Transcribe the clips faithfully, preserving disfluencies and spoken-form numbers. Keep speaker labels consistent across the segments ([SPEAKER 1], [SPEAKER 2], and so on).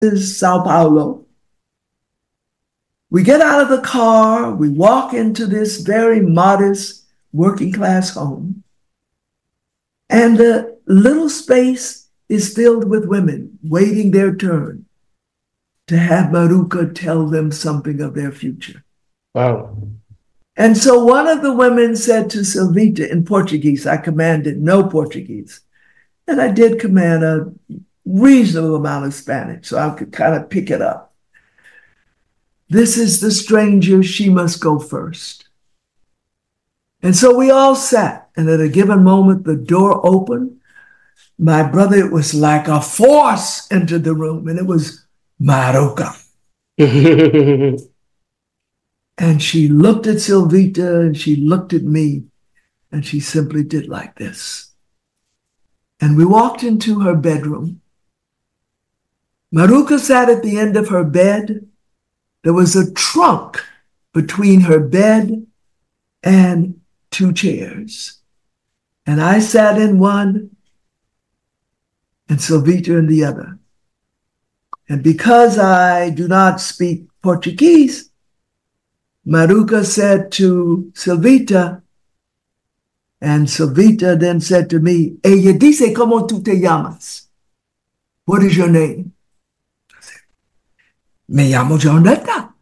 [SPEAKER 1] is Sao Paulo. We get out of the car, we walk into this very modest working class home, and the little space is filled with women waiting their turn to have Maruca tell them something of their future.
[SPEAKER 2] Wow.
[SPEAKER 1] And so one of the women said to Silvita in Portuguese, I commanded no Portuguese, and I did command a reasonable amount of Spanish, so I could kind of pick it up. This is the stranger, she must go first. And so we all sat, and at a given moment, the door opened. My brother, it was like a force entered the room, and it was Maruca. And she looked at Silvita, and she looked at me, and she simply did like this. And we walked into her bedroom. Maruca sat at the end of her bed. There was a trunk between her bed and two chairs. And I sat in one and Silvita in the other. And because I do not speak Portuguese, Maruca said to Silvita, and Silvita then said to me, ella dice, ¿cómo tú te llamas? What is your name? Me llamo Jonetta.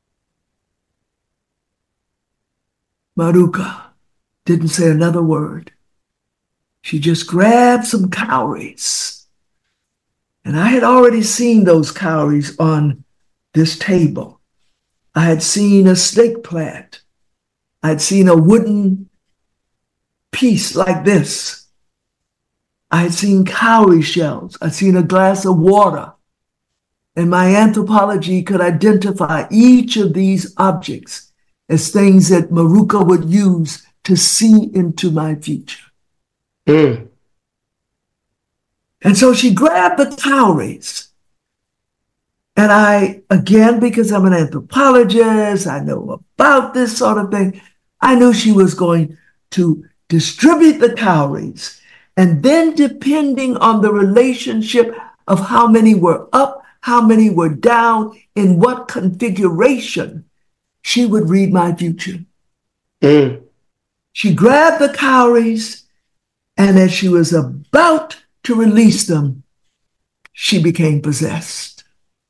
[SPEAKER 1] Maruca didn't say another word. She just grabbed some cowries. And I had already seen those cowries on this table. I had seen a snake plant. I'd seen a wooden piece like this. I had seen cowrie shells. I'd seen a glass of water. And my anthropology could identify each of these objects as things that Maruca would use to see into my future.
[SPEAKER 2] Mm.
[SPEAKER 1] And so she grabbed the cowries. And I, again, because I'm an anthropologist, I know about this sort of thing, I knew she was going to distribute the cowries. And then depending on the relationship of how many were up, how many were down, in what configuration, she would read my future.
[SPEAKER 2] Mm.
[SPEAKER 1] She grabbed the cowries, and as she was about to release them, she became possessed.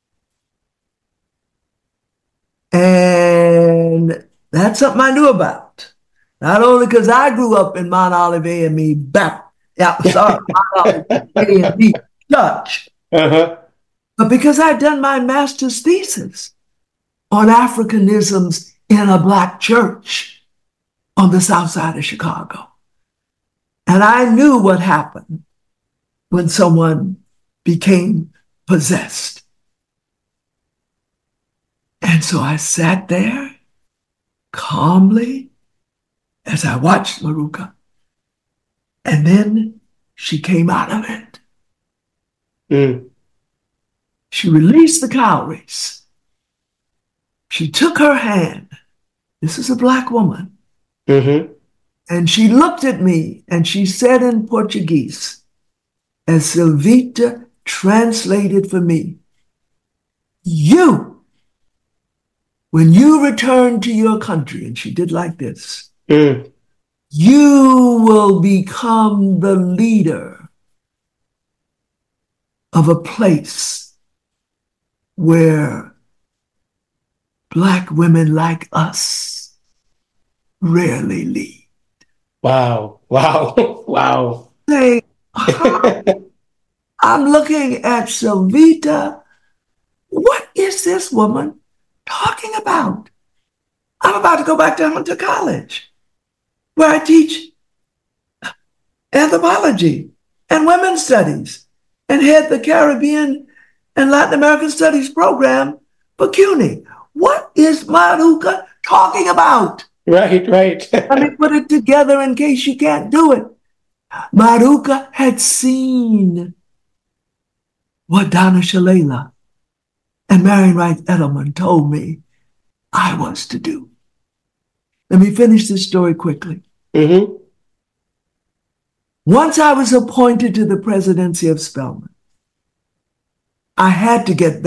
[SPEAKER 1] And that's something I knew about. Not only because I grew up in Mount Olive A and E Baptist, yeah, sorry, Mount Olive A and E Church,
[SPEAKER 2] Uh-huh.
[SPEAKER 1] but because I'd done my master's thesis on Africanisms in a Black church on the south side of Chicago. And I knew what happened when someone became possessed. And so I sat there calmly as I watched Maruca. And then she came out of it.
[SPEAKER 2] Mm.
[SPEAKER 1] She released the cowries. She took her hand. This is a Black woman.
[SPEAKER 2] Mm-hmm.
[SPEAKER 1] And she looked at me and she said in Portuguese, as Silvita translated for me, you, when you return to your country, and she did like this,
[SPEAKER 2] Mm.
[SPEAKER 1] you will become the leader of a place where Black women like us rarely lead.
[SPEAKER 2] Wow. Wow. Wow.
[SPEAKER 1] Say, I'm looking at Silvita. What is this woman talking about? I'm about to go back down to college where I teach anthropology and women's studies and head the Caribbean and Latin American studies program for CUNY. What is Maruca talking about?
[SPEAKER 2] Right, right.
[SPEAKER 1] Let me put it together in case you can't do it. Maruca had seen what Donna Shalala and Marian Wright Edelman told me I was to do. Let me finish this story quickly.
[SPEAKER 2] Mm-hmm.
[SPEAKER 1] Once I was appointed to the presidency of Spelman, I had to get